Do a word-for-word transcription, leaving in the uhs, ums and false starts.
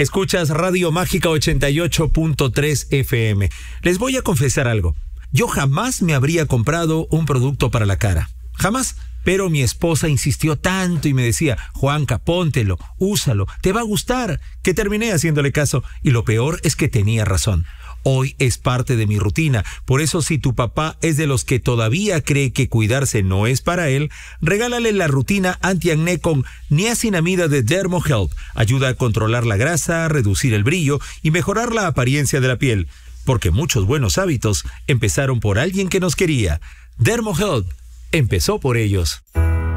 Escuchas Radio Mágica ochenta y ocho punto tres F M. Les voy a confesar algo. Yo jamás me habría comprado un producto para la cara. Jamás. Pero mi esposa insistió tanto y me decía, Juanca, póntelo, úsalo, te va a gustar, que terminé haciéndole caso. Y lo peor es que tenía razón. Hoy es parte de mi rutina. Por eso, si tu papá es de los que todavía cree que cuidarse no es para él, regálale la rutina anti-acné con niacinamida de Dermo Health. Ayuda a controlar la grasa, reducir el brillo y mejorar la apariencia de la piel. Porque muchos buenos hábitos empezaron por alguien que nos quería. Dermo Health empezó por ellos.